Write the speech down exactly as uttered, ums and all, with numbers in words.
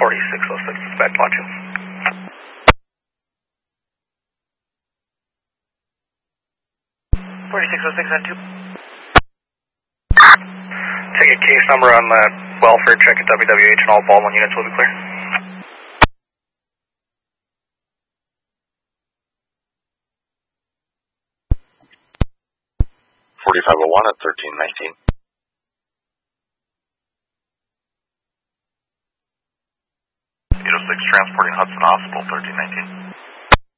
forty-six oh six, back launching. forty-six oh six on two. Take a case number on the welfare check at W W H and all Baldwin units will be clear. forty-five oh one at thirteen nineteen. eight oh six transporting Hudson Hospital, thirteen nineteen.